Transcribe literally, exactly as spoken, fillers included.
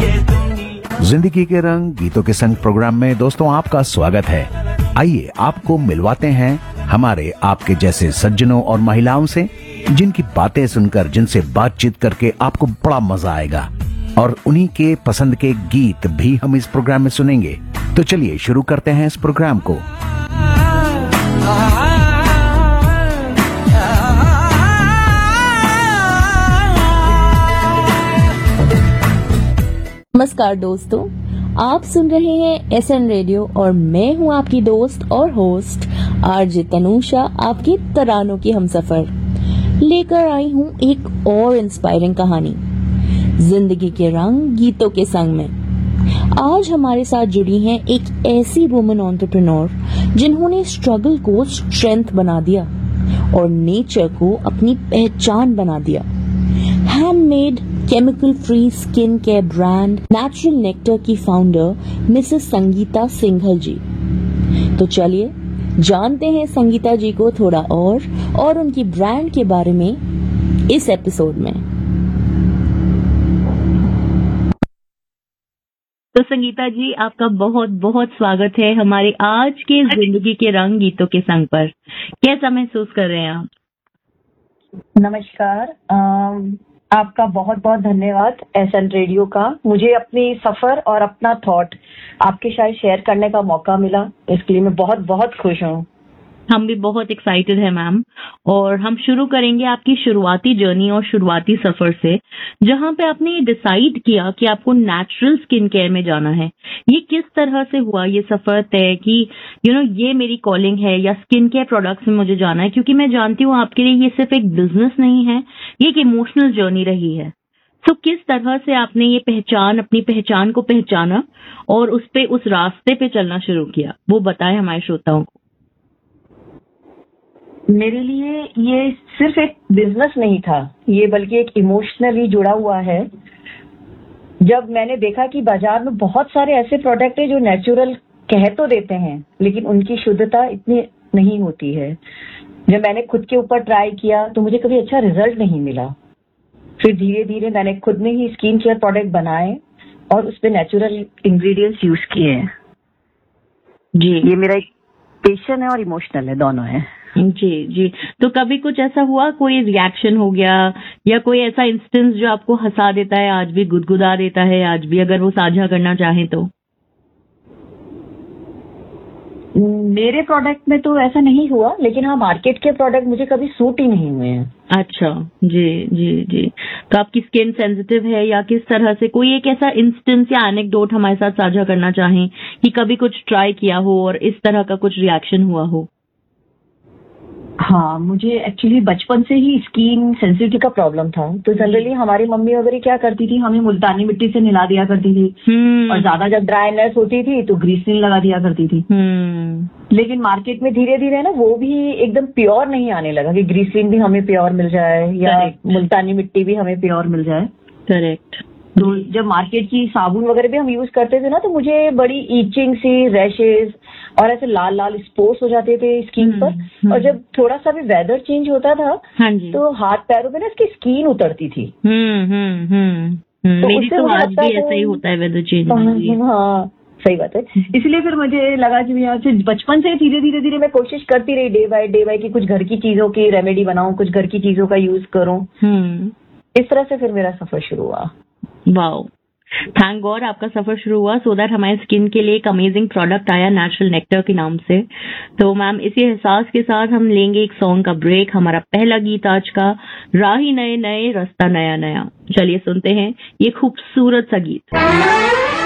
जिंदगी के रंग गीतों के संग प्रोग्राम में दोस्तों आपका स्वागत है। आइए आपको मिलवाते हैं हमारे आपके जैसे सज्जनों और महिलाओं से, जिनकी बातें सुनकर, जिनसे बातचीत करके आपको बड़ा मजा आएगा और उन्हीं के पसंद के गीत भी हम इस प्रोग्राम में सुनेंगे। तो चलिए शुरू करते हैं इस प्रोग्राम को। नमस्कार दोस्तों, आप सुन रहे हैं एस एन रेडियो और मैं हूं आपकी दोस्त और होस्ट आरजे तनुषा, आपकी तरानों की हमसफर लेकर आई हूं एक और इंस्पायरिंग कहानी, जिंदगी के रंग गीतों के संग में। आज हमारे साथ जुड़ी हैं एक ऐसी वुमन एंटरप्रेन्योर जिन्होंने स्ट्रगल को स्ट्रेंथ बना दिया और नेचर को अपनी पहचान बना दिया। Handmade chemical free skin care brand natural nectar की फाउंडर मिसेस संगीता सिंघल जी। तो चलिए जानते हैं संगीता जी को थोड़ा और और उनकी ब्रांड के बारे में इस एपिसोड में। तो संगीता जी, आपका बहुत बहुत स्वागत है हमारे आज के जिंदगी के रंग गीतों के संग पर। कैसा महसूस कर रहे हैं आप? नमस्कार, आम, आपका बहुत बहुत धन्यवाद एस एन रेडियो का। मुझे अपनी सफर और अपना थॉट आपके साथ शेयर करने का मौका मिला, इसके लिए मैं बहुत बहुत खुश हूँ। हम भी बहुत एक्साइटेड हैं मैम, और हम शुरू करेंगे आपकी शुरुआती जर्नी और शुरुआती सफर से, जहां पे आपने डिसाइड किया कि आपको नेचुरल स्किन केयर में जाना है। ये किस तरह से हुआ ये सफर तय कि यू नो ये मेरी कॉलिंग है या स्किन केयर प्रोडक्ट्स में मुझे जाना है? क्योंकि मैं जानती हूँ आपके लिए ये सिर्फ एक बिजनेस नहीं है, ये एक इमोशनल जर्नी रही है। तो किस तरह से आपने ये पहचान, अपनी पहचान को पहचाना और उस पे उस रास्ते पे चलना शुरू किया, वो बताएं हमारे श्रोताओं को। मेरे लिए ये सिर्फ एक बिजनेस नहीं था, ये बल्कि एक इमोशनली जुड़ा हुआ है। जब मैंने देखा कि बाजार में बहुत सारे ऐसे प्रोडक्ट हैं जो नेचुरल कह तो देते हैं लेकिन उनकी शुद्धता इतनी नहीं होती है। जब मैंने खुद के ऊपर ट्राई किया तो मुझे कभी अच्छा रिजल्ट नहीं मिला। फिर धीरे धीरे मैंने खुद में ही स्किन केयर प्रोडक्ट बनाए और उस पे नेचुरल इंग्रेडिएंट्स यूज किए हैं। जी, ये मेरा एक पैशन है और इमोशनल है, दोनों है। जी जी। तो कभी कुछ ऐसा हुआ, कोई रिएक्शन हो गया या कोई ऐसा इंस्टेंस जो आपको हंसा देता है, आज भी गुदगुदा देता है, आज भी, अगर वो साझा करना चाहें तो? मेरे प्रोडक्ट में तो ऐसा नहीं हुआ, लेकिन हाँ, मार्केट के प्रोडक्ट मुझे कभी सूट ही नहीं हुए हैं। अच्छा, जी जी जी। तो आपकी स्किन सेंसिटिव है या किस तरह से? कोई एक ऐसा इंस्टेंस या एनेक्डोट हमारे साथ साझा करना चाहें कि कभी कुछ ट्राई किया हो और इस तरह का कुछ रिएक्शन हुआ हो? हाँ, मुझे एक्चुअली बचपन से ही स्किन सेंसिटिव का प्रॉब्लम था। तो जनरली हमारी मम्मी वगैरह क्या करती थी, हमें मुल्तानी मिट्टी से नहला दिया करती थी और ज्यादा जब ड्राइनेस होती थी तो ग्रीसलिन लगा दिया करती थी। लेकिन मार्केट में धीरे धीरे ना वो भी एकदम प्योर नहीं आने लगा कि ग्रीसलिन भी हमें प्योर मिल जाए या मुल्तानी मिट्टी भी हमें प्योर मिल जाए। करेक्ट। तो जब मार्केट की साबुन वगैरह भी हम यूज करते थे ना, तो मुझे बड़ी ईचिंग सी, रैशेज और ऐसे लाल लाल स्पॉट्स हो जाते थे स्किन पर। और जब थोड़ा सा भी वेदर चेंज होता था, हाँ जी, तो हाथ पैरों में ना इसकी स्किन उतरती थी। हम्म हम्म हम्म तो मेरी तो आज भी ऐसा ही होता है वेदर चेंज में। हाँ, सही बात है। इसलिए फिर मुझे लगा कि मैं बचपन से धीरे धीरे धीरे मैं कोशिश करती रही, डे बाय डे बाय, कि कुछ घर की चीजों की रेमेडी बनाऊं, कुछ घर की चीजों का यूज करूं। इस तरह से फिर मेरा सफर शुरू हुआ। वाओ, थैंक गॉड आपका सफर शुरू हुआ सो दैट हमारे स्किन के लिए एक अमेजिंग प्रोडक्ट आया नेचुरल नेक्टर के नाम से। तो मैम, इसी एहसास के साथ हम लेंगे एक सॉन्ग का ब्रेक। हमारा पहला गीत आज का, राही नए नए रास्ता नया नया। चलिए सुनते हैं ये खूबसूरत सा गीत।